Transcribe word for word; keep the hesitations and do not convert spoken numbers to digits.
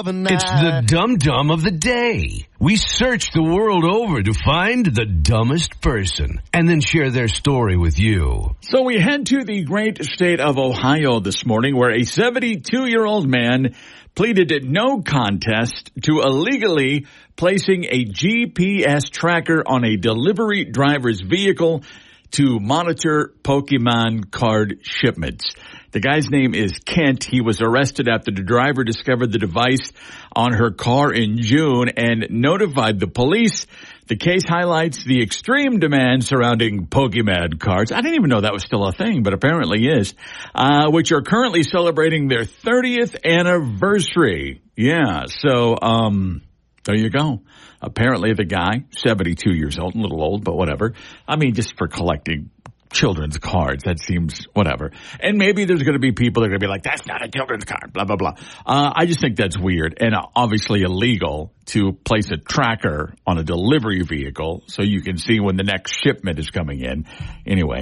loving It's the Dum Dum of the Day. We search the world over to find the dumbest person and then share their story with you. So we head to the great state of Ohio this morning, where a seventy-two-year-old man pleaded no contest to illegally placing a G P S tracker on a delivery driver's vehicle to monitor Pokemon card shipments. The guy's name is Kent. He was arrested after the driver discovered the device on her car in June and notified the police. The case highlights the extreme demand surrounding Pokemon cards. I didn't even know that was still a thing, but apparently is, uh, which are currently celebrating their thirtieth anniversary. Yeah, so, um, there you go. Apparently the guy, seventy-two years old, a little old, but whatever. I mean, just for collecting children's cards, that seems whatever. And maybe there's going to be people that are going to be like, that's not a children's card, blah, blah, blah. Uh, I just think that's weird and obviously illegal to place a tracker on a delivery vehicle so you can see when the next shipment is coming in. Anyway.